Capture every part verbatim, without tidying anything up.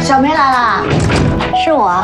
小梅来啦， 是我。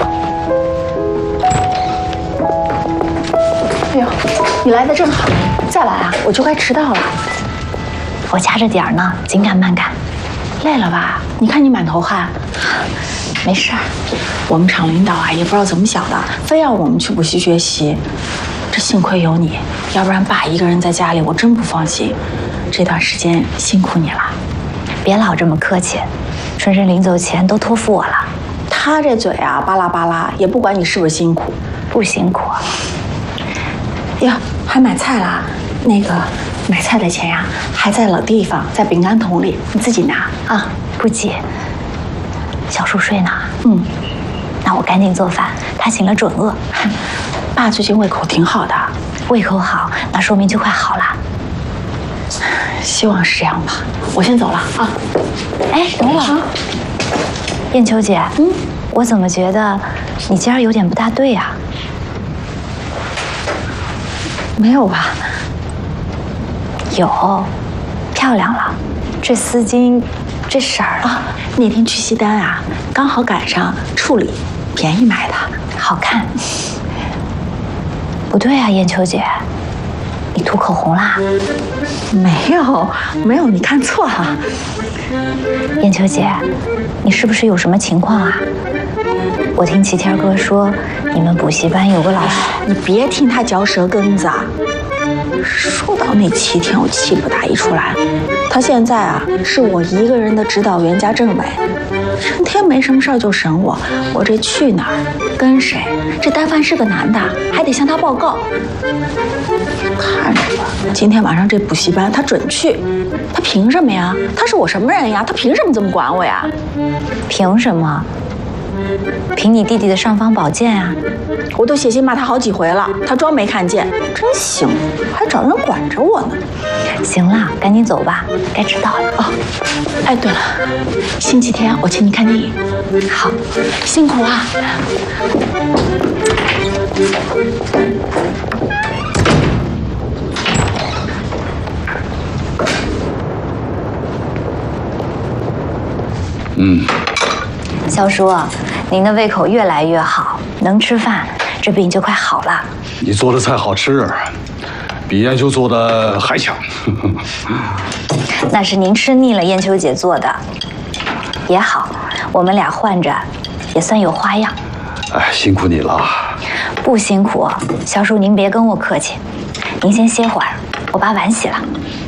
哎呦，你来的正好，再来啊，我就快迟到了。 我掐着点儿呢，紧赶慢赶。 累了吧？你看你满头汗。没事儿，我们厂领导啊也不知道怎么想的，非要我们去补习学习。这幸亏有你，要不然爸一个人在家里，我真不放心。这段时间辛苦你了。 别老这么客气，春生临走前都托付我了。 他这嘴啊巴拉巴拉，也不管你是不是辛苦。 不辛苦。 呀，还买菜啦？那个买菜的钱呀、啊，还在老地方，在饼干桶里，你自己拿啊。 不急。小叔睡呢？ 嗯， 那我赶紧做饭，他醒了准饿。 爸最近胃口挺好的， 胃口好，那说明就快好了。 希望是这样吧。我先走了啊。 哎，等会儿啊，燕秋姐，嗯，我怎么觉得你今儿有点不大对呀？ 没有吧？ 有，漂亮了，这丝巾，这色儿啊，那天去西单啊，刚好赶上处理，便宜买的， 好看。不对啊，燕秋姐，你涂口红啦？ 没有，没有，你看错了。 燕秋姐，你是不是有什么情况啊？我听齐天哥说，你们补习班有个老师， 你别听他嚼舌根子啊。说到那齐天，我气不打一处来。他现在啊，是我一个人的指导员加政委，成天没什么事儿就审我，我这去哪儿跟谁？这单凡是个男的，还得向他报告。看着吧，今天晚上这补习班他准去，他凭什么呀？他是我什么人呀？他凭什么这么管我呀？ 凭什么？凭你弟弟的尚方宝剑啊！ 我都写信骂他好几回了，他装没看见，真行，还找人管着我呢。 行了，赶紧走吧，该迟到了。 哦，哎，对了，星期天我请你看电影。 好， 辛苦啊。 嗯， 小叔，您的胃口越来越好，能吃饭，这病就快好了。 你做的菜好吃，比燕秋做的还强。 那是您吃腻了燕秋姐做的，也好，我们俩换着，也算有花样。 哎，辛苦你了。 不辛苦，小叔您别跟我客气，您先歇会儿，我把碗洗了。